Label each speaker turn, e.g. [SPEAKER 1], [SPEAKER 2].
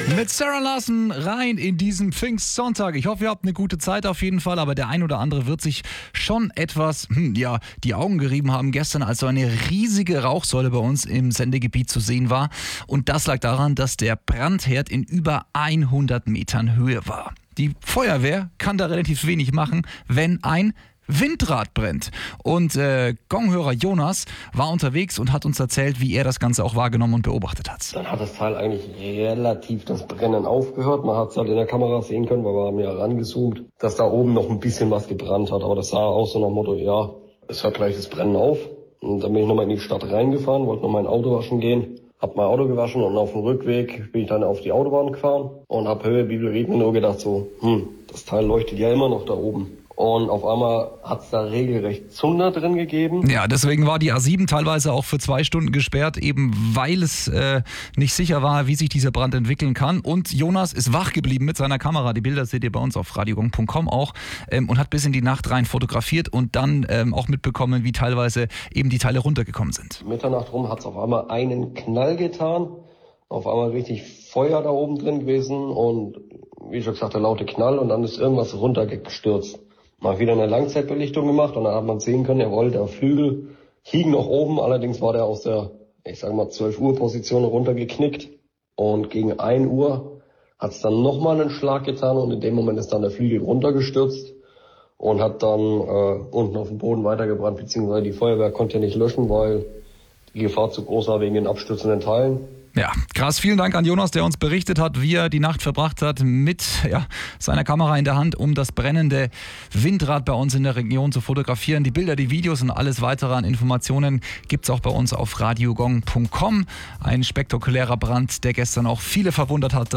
[SPEAKER 1] Mit Sarah Larson rein in diesen Pfingstsonntag. Ich hoffe, ihr habt eine gute Zeit auf jeden Fall, aber der ein oder andere wird sich schon etwas, die Augen gerieben haben gestern, als so eine riesige Rauchsäule bei uns im Sendegebiet zu sehen war. Und das lag daran, dass der Brandherd in über 100 Metern Höhe war. Die Feuerwehr kann da relativ wenig machen, wenn ein Windrad brennt. Und Gonghörer Jonas war unterwegs und hat uns erzählt, wie er das Ganze auch wahrgenommen und beobachtet hat.
[SPEAKER 2] Dann hat das Teil eigentlich relativ das Brennen aufgehört. Man hat es halt in der Kamera sehen können, weil wir haben ja rangezoomt, dass da oben noch ein bisschen was gebrannt hat. Aber das sah auch so nach dem Motto, ja, es hört gleich das Brennen auf. Und dann bin ich nochmal in die Stadt reingefahren, wollte noch mein Auto waschen gehen. Hab mein Auto gewaschen und auf dem Rückweg bin ich dann auf die Autobahn gefahren und hab Höhe Bibel nur gedacht so, das Teil leuchtet ja immer noch da oben. Und auf einmal hat es da regelrecht Zunder drin gegeben.
[SPEAKER 1] Ja, deswegen war die A7 teilweise auch für 2 Stunden gesperrt, eben weil es nicht sicher war, wie sich dieser Brand entwickeln kann. Und Jonas ist wach geblieben mit seiner Kamera. Die Bilder seht ihr bei uns auf radiogong.com auch. Und hat bis in die Nacht rein fotografiert und dann auch mitbekommen, wie teilweise eben die Teile runtergekommen sind.
[SPEAKER 2] Mitternacht rum hat es auf einmal einen Knall getan. Auf einmal richtig Feuer da oben drin gewesen und wie schon gesagt, der laute Knall und dann ist irgendwas runtergestürzt. Mal wieder eine Langzeitbelichtung gemacht und dann hat man sehen können, jawohl, der Flügel hing noch oben, allerdings war der aus der, 12 Uhr Position runtergeknickt und gegen 1 Uhr hat es dann nochmal einen Schlag getan und in dem Moment ist dann der Flügel runtergestürzt und hat dann unten auf dem Boden weitergebrannt, beziehungsweise die Feuerwehr konnte ja nicht löschen, weil die Gefahr zu groß war wegen den abstürzenden Teilen.
[SPEAKER 1] Ja, krass. Vielen Dank an Jonas, der uns berichtet hat, wie er die Nacht verbracht hat mit seiner Kamera in der Hand, um das brennende Windrad bei uns in der Region zu fotografieren. Die Bilder, die Videos und alles weitere an Informationen gibt's auch bei uns auf radiogong.com. Ein spektakulärer Brand, der gestern auch viele verwundert hat.